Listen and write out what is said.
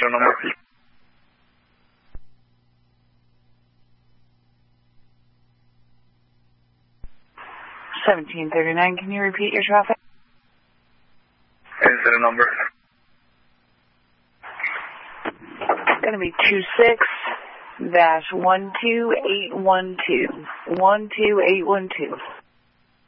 the number? 1739, can you repeat your traffic? Is there a number? It's going to be 26-12812. 12812.